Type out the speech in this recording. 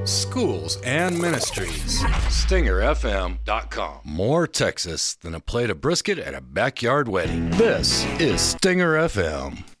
schools, and ministries. StingerFM.com. More Texas than a plate of brisket at a backyard wedding. This is Stinger FM.